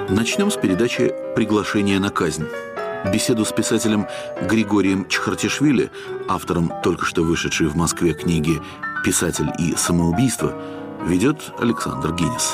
Начнем с передачи «Приглашение на казнь». Беседу с писателем Григорием Чхартишвили, автором только что вышедшей в Москве книги «Писатель и самоубийство», ведет Александр Гинис.